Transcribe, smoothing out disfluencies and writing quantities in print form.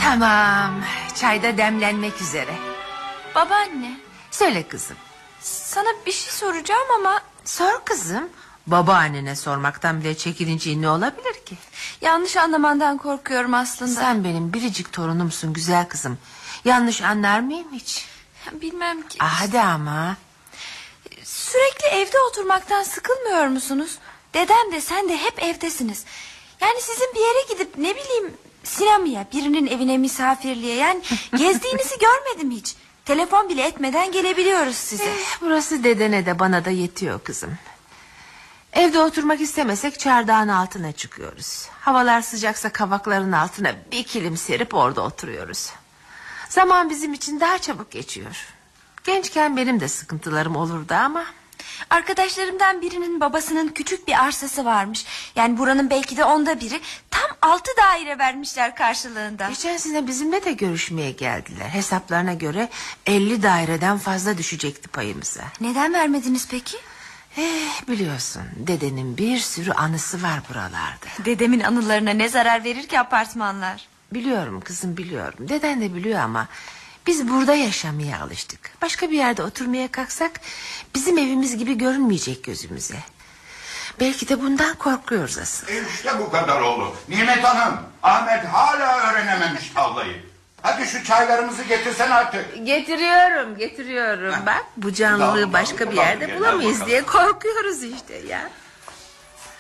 Tamam, çay da demlenmek üzere. Babaanne. Söyle kızım. Sana bir şey soracağım ama... Sor kızım. Babaannene sormaktan bile çekilince ne olabilir ki? Yanlış anlamandan korkuyorum aslında. Sen benim biricik torunumsun güzel kızım. Yanlış anlar mıyım hiç? Bilmem ki. Hadi ama. Sürekli evde oturmaktan sıkılmıyor musunuz? Dedem de sen de hep evdesiniz. Yani sizin bir yere gidip ne bileyim sinemaya, birinin evine misafirliğe, yani gezdiğinizi görmedim hiç. Telefon bile etmeden gelebiliyoruz size. Burası dedene de bana da yetiyor kızım. Evde oturmak istemesek çardağın altına çıkıyoruz. Havalar sıcaksa kavakların altına bir kilim serip orada oturuyoruz. Zaman bizim için daha çabuk geçiyor. Gençken benim de sıkıntılarım olurdu ama... Arkadaşlarımdan birinin babasının küçük bir arsası varmış. Yani buranın belki de 1/10. Tam 6 daire vermişler karşılığında. Geçen sene bizimle de görüşmeye geldiler. Hesaplarına göre 50 daireden fazla düşecekti payımıza. Neden vermediniz peki? Biliyorsun dedenin bir sürü anısı var buralarda. Dedemin anılarına ne zarar verir ki apartmanlar? Biliyorum kızım, biliyorum. Deden de biliyor ama... Biz burada yaşamaya alıştık. Başka bir yerde oturmaya kalksak... bizim evimiz gibi görünmeyecek gözümüze. Belki de bundan korkuyoruz asıl. İşte bu kadar oğlum. Nimet Hanım, Ahmet hala öğrenememiş tavlayı. Hadi şu çaylarımızı getirsen artık. Getiriyorum. Bak bu canlılığı başka bir yerde bulamayız diye korkuyoruz işte ya.